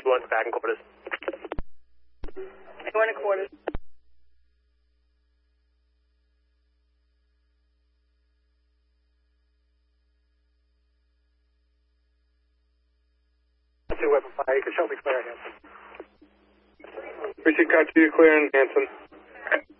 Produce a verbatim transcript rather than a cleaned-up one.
one back in quarters. Going to quarters. Two weapon fire. You can show me clear, Hanson. Precinct car two, clear in Hanson.